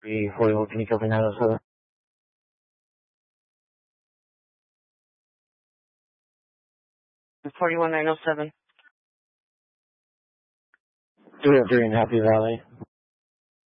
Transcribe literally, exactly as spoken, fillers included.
three forty-one, can you cover nine oh seven? forty-one nine oh seven. three oh three in Happy Valley.